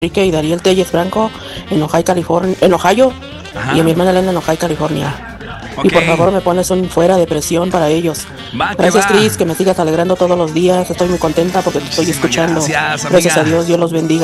Enrique y Dariel Telles Franco en Ohio, California, en Ohio, Ajá. y a mi hermana Elena en Ohio, California. Ok. Y por favor me pones un fuera de presión para ellos. Va, que Gracias, va. Cris, que me sigas alegrando todos los días. Estoy muy contenta porque te estoy Muchísimas escuchando. gracias, Gracias a amiga. Dios, Dios los bendiga.